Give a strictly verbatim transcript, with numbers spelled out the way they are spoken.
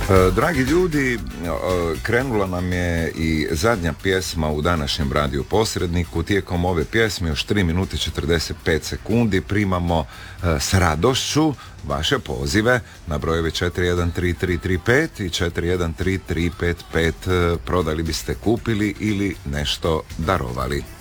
Dragi ljudi, krenula nam je i zadnja pjesma u današnjem Radio Posredniku. Tijekom ove pjesme još tri minute četrdeset pet sekundi primamo s radošću vaše pozive na brojeve četiri jedan tri tri tri pet i četiri jedan tri tri pet pet. Prodali biste, kupili ili nešto darovali.